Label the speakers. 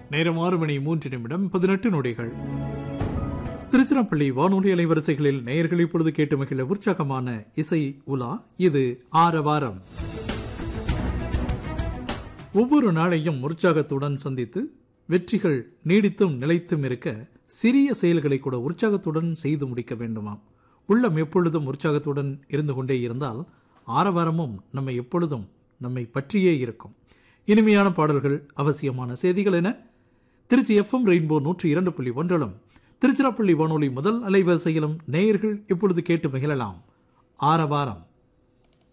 Speaker 1: நேரம் 6:03 திருச்சிராப்பள்ளி வானொலி அலைவரிசைகளில் நேயர்கள் இப்பொழுது கேட்டு மகிழ உற்சாகமான இசை உலா. இது ஆரவாரம். ஒவ்வொரு நாளையும் உற்சாகத்துடன் சந்தித்து வெற்றிகள் நீடித்தும் நிலைத்தும் இருக்க சிறிய செயல்களை கூட உற்சாகத்துடன் செய்து முடிக்க வேண்டுமாம். உள்ளம் எப்பொழுதும் உற்சாகத்துடன் இருந்து கொண்டே இருந்தால் ஆரவாரமும் நம்மை எப்பொழுதும் நம்மை பற்றியே இருக்கும். இனிமையான பாடல்கள், அவசியமான செய்திகள் என திருச்சி FM ரெயின்போ 102.1 திருச்சிராப்பள்ளி வானொலி முதல் அலைவரிசையிலும் நேயர்கள் இப்பொழுது கேட்டு மகிழலாம். ஆரவாரம்.